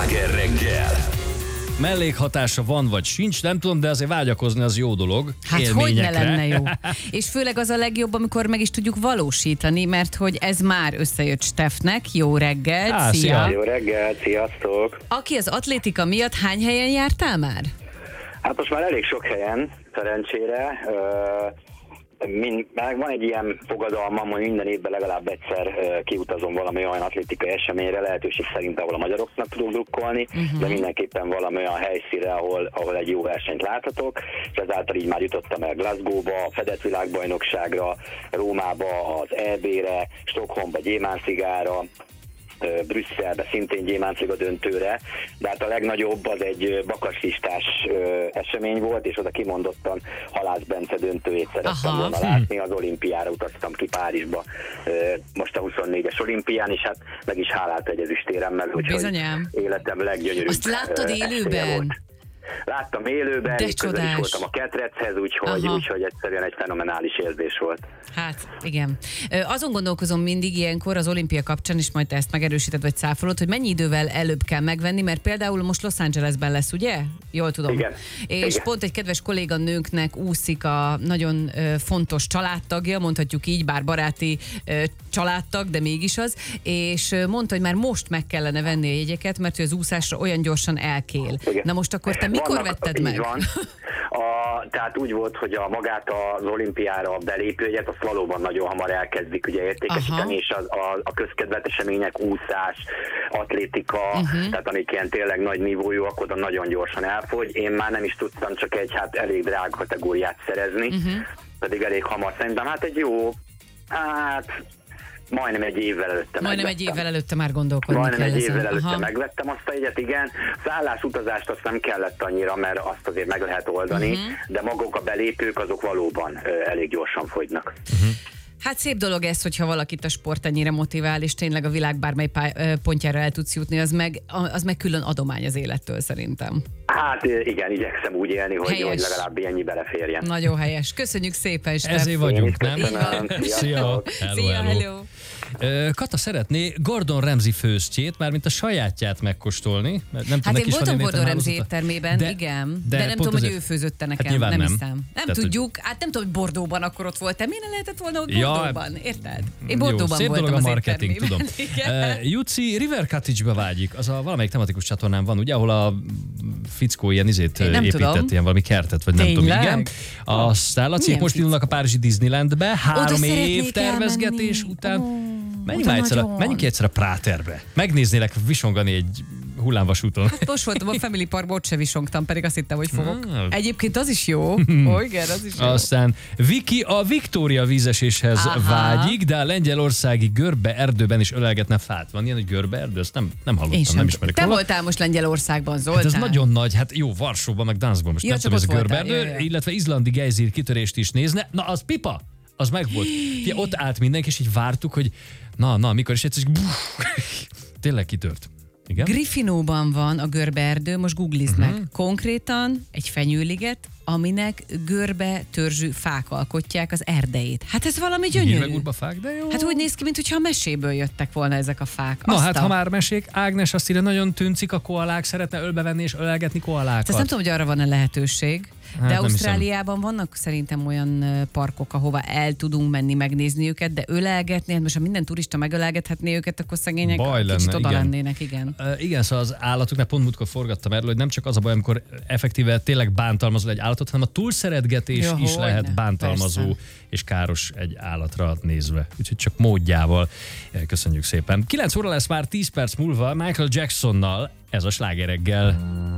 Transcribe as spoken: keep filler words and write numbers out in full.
Sláger reggel! Mellékhatása van vagy sincs, nem tudom, de azért vágyakozni az jó dolog. Hát hogy ne lenne jó. És főleg az a legjobb, amikor meg is tudjuk valósítani, mert hogy ez már összejött Steffnek. Jó reggelt, Á, szia! szia. Jó reggel, sziasztok! Aki az atlétika miatt hány helyen jártál már? Hát most már elég sok helyen, szerencsére. Mind, van egy ilyen fogadalmam, hogy minden évben legalább egyszer kiutazom valami olyan atlétikai eseményre, lehetőség szerint, ahol a magyaroknak tudok drukkolni, uh-huh. de mindenképpen valami olyan helyszínre, ahol, ahol egy jó versenyt láthatok, és ezáltal így már jutottam el Glasgow-ba, a fedett világbajnokságra, Rómába, az é bé-re, Stockholmba, Gyémánszigára, Brüsszelbe, szintén Gyémánsziga döntőre, de hát a legnagyobb az egy bakaslistás esemény volt, és oda kimondottan Halász Bence döntőjét szerettem volna látni, az olimpiára utaztam ki Párizsba most a huszonnégyes olimpián, és hát meg is hálált egy ezüstéremmel, úgyhogy életem leggyönyörűbb. Azt láttad élőben? Láttam élőben, közel is voltam a ketrechez, úgyhogy, úgyhogy egyszerűen egy fenomenális érzés volt. Hát, igen. Azon gondolkozom mindig ilyenkor az olimpia kapcsán, és majd te ezt megerősíted, vagy cáfolod, hogy mennyi idővel előbb kell megvenni, mert például most Los Angelesben lesz, ugye? Jól tudom. Igen. És Igen. pont egy kedves kolléganőnknek úszik a nagyon fontos családtagja, mondhatjuk így, bár baráti családtag, de mégis az, és mondta, hogy már most meg kellene venni a jegyeket, mert az úszásra olyan gyorsan elkél. Igen. Na most akkor te mikor Vannak, vetted meg? Van. A, tehát úgy volt, hogy a magát az olimpiára belépőjegyet azt valóban nagyon hamar elkezdik ugye értékesíteni, Aha. és a, a, a közkedvelt események, úszás, atlétika, uh-huh. tehát amik ilyen tényleg nagy nívójúak, oda nagyon gyorsan elfogy. Én már nem is tudtam csak egy hát elég drága kategóriát szerezni, uh-huh. pedig elég hamar szerintem, hát egy jó, hát majdnem egy évvel előtte Majdnem megvettem. egy évvel előtte már gondolkodni Majdnem kell egy ezen. évvel előtte Aha. megvettem azt a jegyet, igen. Szállás utazást azt nem kellett annyira, mert azt azért meg lehet oldani, uh-huh. de maguk a belépők azok valóban ö, elég gyorsan fogynak. Uh-huh. Hát szép dolog ez, hogyha valakit a sport ennyire motivál, és tényleg a világ bármely pály- pontjára el tudsz jutni, az meg, az meg külön adomány az élettől szerintem. Hát igen, igyekszem úgy élni, hogy, hogy legalább ennyi beleférjen. Nagyon helyes. Köszönjük szépen, Steff. Ezért vagyunk, nem? Szia! Szia, hello! Kata szeretné Gordon Ramsay főztjét, mármint a sajátját megkóstolni. Nem hát tudom, én voltam Gordon Ramsay éttermében, de, igen, de, de nem tudom, azért, hogy ő főzötte nekem, hát nem, nem hiszem. Nem Tehát, tudjuk, hát nem tudom, hogy Bordóban akkor ott voltam. Miért lehetett volna ott Bordóban? Ja, érted? Én Bordóban jó, voltam dolog az a marketing, tudom. uh, Juci River Cottage-be vágyik, az a valamelyik tematikus csatornán van, ugye, ahol a fickó ilyen izét épített, tudom. ilyen valami kertet, vagy Tényleg? nem tudom, igen. Aztán Laciék most indulnak a párizsi Disneylandbe, három év tervezgetés elmenni. után. Oh. Menjünk már egyszer, menjünk ki egyszer a Práterbe. Megnéznélek visongani egy hullámvasúton. Hát most voltam a Family Parkban, ott se visongtam, pedig azt hittem, hogy fogok. Ah. Egyébként az is jó. Ó, igen, az is jó. Aztán Viki a Viktória vízeséshez Aha. vágyik, de a lengyelországi Görbe erdőben is ölelgetne fát. Van ilyen, hogy Görbe erdő? Ezt nem, nem hallottam, nem, nem ismerek. Te voltál most Lengyelországban, Zoltán? Hát ez nagyon nagy, hát jó, Varsóban, meg Danskban. Most ja, nem tudom, ez a Görbe erdő, illetve izlandi gejzír kitörést is nézne. Na, az pipa! Az megvolt. Fia, ott állt mindenki, és így vártuk, hogy na, na, mikor is egyszer, tényleg kitört. Igen? Griffinóban van a görbe erdő, most googlizd uh-huh. meg. Konkrétan egy fenyőliget, aminek görbe törzsű fák alkotják az erdejét. Hát ez valami gyönyörű. Fák, de jó. Hát úgy néz ki, mintha a meséből jöttek volna ezek a fák. Na Aztán. hát, ha már mesék, Ágnes azt írja, nagyon tűncik a koalák, szeretne ölbevenni és ölelgetni koalákat. Ezt nem tudom, hogy arra van-e lehetőség. Hát de Ausztráliában vannak szerintem olyan parkok, ahova el tudunk menni megnézni őket, de ölelgetni, hát most ha minden turista megölelgethetné őket, akkor szegények baj kicsit lenne, oda igen. lennének, igen. Uh, igen, szóval az állatoknál pont múltkor forgattam erről, hogy nem csak az a baj, amikor effektíve tényleg bántalmazol egy állatot, hanem a túlszeretgetés Jó, is lehet ne. bántalmazó Persze. és káros egy állatra nézve. Úgyhogy csak módjával. Köszönjük szépen. kilenc óra lesz már tíz perc múlva Michael Jacksonnal, ez a Sláger reggel.